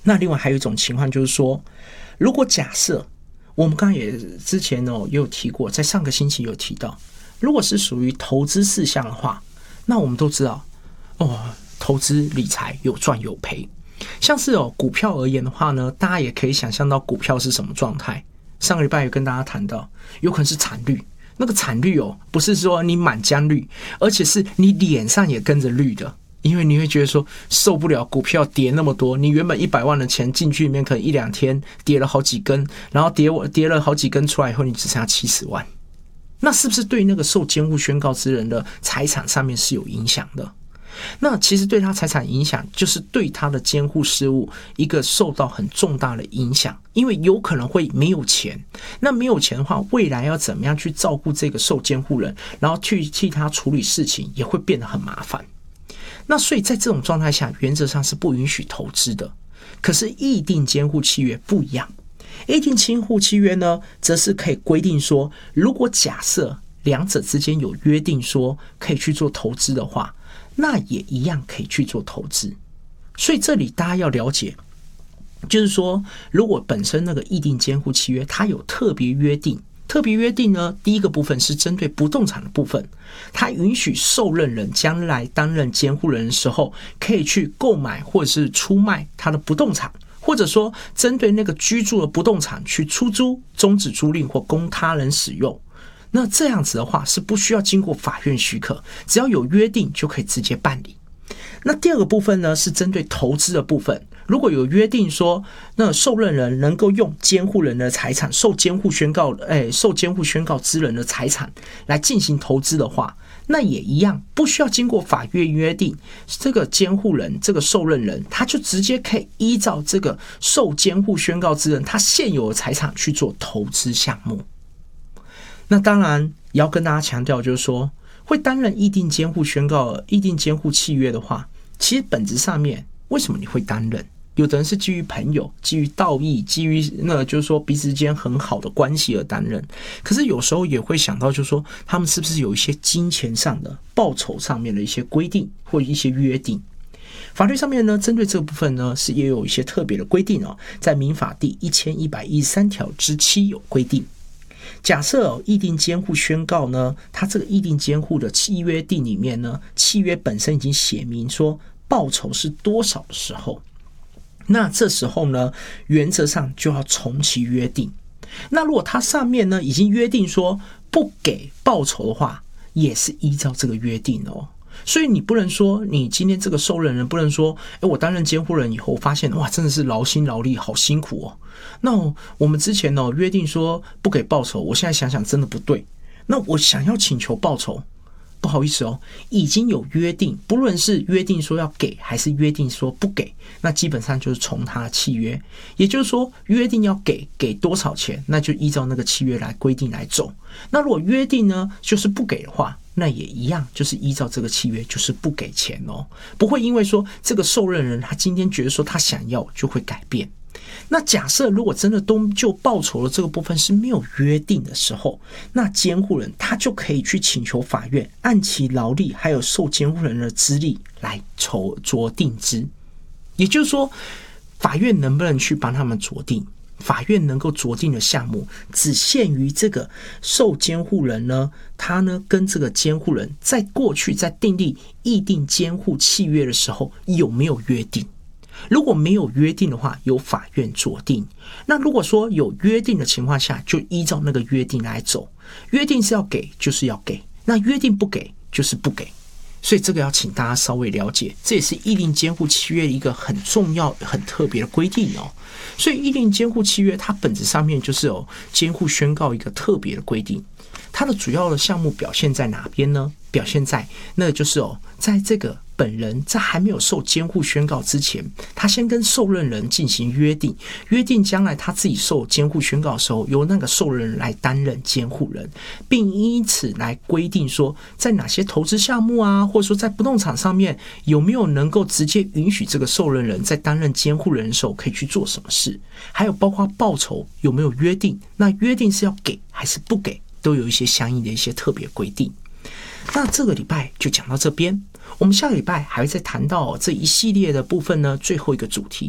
那另外还有一种情况就是说，如果假设我们刚刚也之前也有提过，在上个星期有提到，如果是属于投资事项的话，那我们都知道投资理财有赚有赔。像是股票而言的话呢，大家也可以想象到股票是什么状态。上个礼拜有跟大家谈到，有可能是惨绿，那个惨绿不是说你满江绿，而且是你脸上也跟着绿的。因为你会觉得说受不了股票跌那么多，你原本100万的钱进去里面可能1-2天跌了好几根，然后跌了好几根出来以后你只剩下70万，那是不是对那个受监护宣告之人的财产上面是有影响的？那其实对他财产影响就是对他的监护事务一个受到很重大的影响，因为有可能会没有钱，那没有钱的话，未来要怎么样去照顾这个受监护人，然后去替他处理事情也会变得很麻烦。那所以在这种状态下，原则上是不允许投资的。可是议定监护契约不一样，议定监护契约呢，则是可以规定说，如果假设两者之间有约定说可以去做投资的话，那也一样可以去做投资。所以这里大家要了解，就是说，如果本身那个议定监护契约它有特别约定，特别约定呢，第一个部分是针对不动产的部分，它允许受任人将来担任监护人的时候，可以去购买或者是出卖他的不动产，或者说针对那个居住的不动产去出租、终止租赁或供他人使用。那这样子的话是不需要经过法院许可，只要有约定就可以直接办理。那第二个部分呢，是针对投资的部分，如果有约定说，那受任人能够用监护人的财产、受监护宣告之人的财产来进行投资的话，那也一样不需要经过法院约定，这个监护人、这个受任人，他就直接可以依照这个受监护宣告之人他现有的财产去做投资项目。那当然也要跟大家强调，就是说，会担任议定监护契约的话，其实本质上面为什么你会担任？有的人是基于朋友、基于道义、基于就是说彼此之间很好的关系而担任。可是有时候也会想到，就是说他们是不是有一些金钱上的报酬上面的一些规定或一些约定？法律上面呢，针对这个部分呢，是也有一些特别的规定在民法第1113条之7有规定。假设议定监护宣告呢，它这个议定监护的契约定里面呢，契约本身已经写明说报酬是多少的时候，那这时候呢，原则上就要重其约定。那如果它上面呢已经约定说不给报酬的话，也是依照这个约定所以你不能说，你今天这个受任人不能说，我担任监护人以后发现，哇，真的是劳心劳力，好辛苦那我们之前约定说不给报酬，我现在想想真的不对。那我想要请求报酬，不好意思已经有约定，不论是约定说要给还是约定说不给，那基本上就是从他的契约，也就是说约定要给多少钱，那就依照那个契约来规定来走。那如果约定呢就是不给的话，那也一样，就是依照这个契约，就是不给钱不会因为说这个受任人他今天觉得说他想要就会改变。那假设如果真的都就报酬的这个部分是没有约定的时候，那监护人他就可以去请求法院按其劳力还有受监护人的资历来酌定之。也就是说，法院能不能去帮他们酌定，法院能够酌定的项目只限于这个受监护人呢，他呢跟这个监护人在过去在订立议定监护契约的时候有没有约定。如果没有约定的话，由法院酌定。那如果说有约定的情况下，就依照那个约定来走。约定是要给就是要给，那约定不给就是不给。所以这个要请大家稍微了解，这也是议定监护契约一个很重要很特别的规定所以议定监护契约它本质上面就是有监护宣告一个特别的规定。它的主要的项目表现在哪边呢？表现在那就是在这个本人在还没有受监护宣告之前，他先跟受任人进行约定，约定将来他自己受监护宣告的时候，由那个受任人来担任监护人，并因此来规定说，在哪些投资项目啊，或者说在不动产上面有没有能够直接允许这个受任人在担任监护人的时候可以去做什么事，还有包括报酬有没有约定，那约定是要给还是不给，都有一些相应的一些特别规定。那这个礼拜就讲到这边，我们下个礼拜还会再谈到这一系列的部分呢，最后一个主题